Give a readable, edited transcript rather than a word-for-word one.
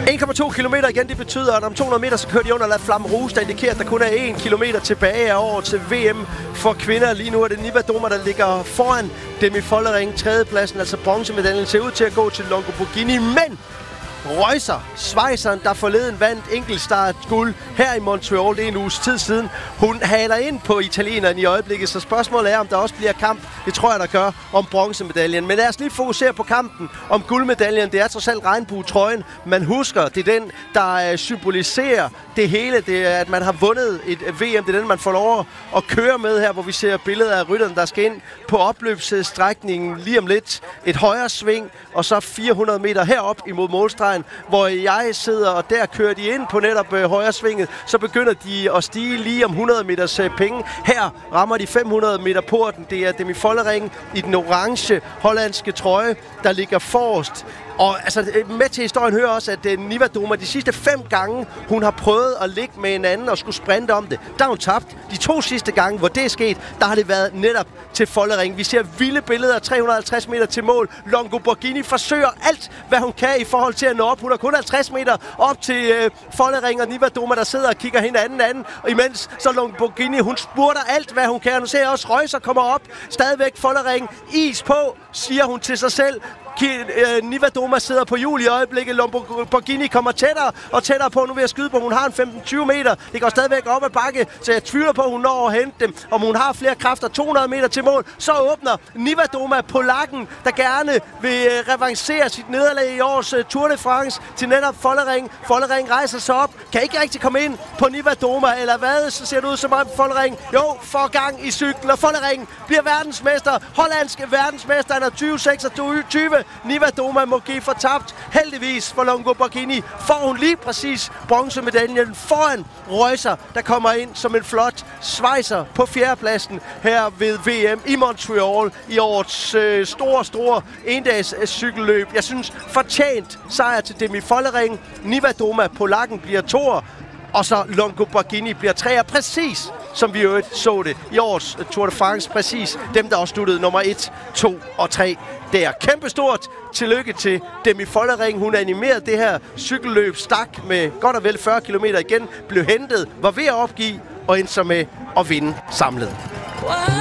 1,2 kilometer igen, det betyder, at om 200 meter, så kører de under La Flamme Rouge, der indikerer, at der kun er 1 kilometer tilbage af året til VM for kvinder. Lige nu er det Nivadouma, der ligger foran Demi Follering. Tredjepladsen, altså bronzemedaljen, ser ud til at gå til Longo Borghini, men Reusser, schweizeren, der forleden vandt enkeltstart guld her i Montreal, det er en uges tid siden. Hun haler ind på italieneren i øjeblikket, så spørgsmålet er, om der også bliver kamp. Det tror jeg, der gør, om bronzemedaljen. Men lad os lige fokusere på kampen om guldmedaljen. Det er trods alt regnbuetrøjen, man husker. Det er den, der symboliserer det hele. Det er, at man har vundet et VM. Det er den, man får lov at køre med her, hvor vi ser billeder af rytteren, der skal ind på opløbsstrækningen lige om lidt. Et højre sving, og så 400 meter herop imod målstregen, hvor jeg sidder, og der kører de ind på netop højre svinget. Så begynder de at stige lige om 100 meters penge. Her rammer de 500 meter porten. Det er Demi Follering i den orange hollandske trøje, der ligger forrest. Og altså, med til historien hører også, at Nivadouma de sidste 5 gange, hun har prøvet at ligge med en anden og skulle sprinte om det. Der har hun tabt. De 2 sidste gange, hvor det er sket, der har det været netop til Follering. Vi ser vilde billeder af 350 meter til mål. Longo Borghini forsøger alt, hvad hun kan i forhold til at nå op. Hun har kun 50 meter op til Follering og Nivadouma, der sidder og kigger hinanden an. Og imens så Longo Borghini, hun spurter alt, hvad hun kan. Nu ser jeg også Reusser kommer op. Stadigvæk Follering. Is på, siger hun til sig selv. Nivadouma sidder på hjul i øjeblikket. Borghini kommer tættere og tættere på. Nu vil jeg skyde på, hun har en 15-20 meter. Det går stadigvæk op ad bakke, så jeg tvivler på, at hun når at hente dem. Om hun har flere kræfter, 200 meter til mål, så åbner Nivadouma polakken, der gerne vil revancere sit nederlag i års Tour de France til netop Follering. Follering rejser sig op, kan ikke rigtig komme ind på Nivadouma, eller hvad? Så ser det ud som om Follering får gang i cyklen, og Follering bliver verdensmester. Hollandsk verdensmester, han er 2026. Nivadouma må give fortabt. Heldigvis for Longo Borghini får hun lige præcis bronzemedaljen foran Reusser, der kommer ind som en flot schweizer på 4. pladsen her ved VM i Montreal i årets store endags cykelløb. Jeg synes fortjent sejr til Demi Follering. Nivadouma polakken bliver 2'er, og så Longo Borghini bliver 3'er, præcis som vi jo så det i års Tour de France. Præcis dem, der også sluttede nummer 1, 2 og 3. Det er kæmpestort tillykke til Demi Follering. Hun animerede det her cykelløb, stak med godt og vel 40 km igen, blev hentet, var ved at opgive og endte så med at vinde samlet.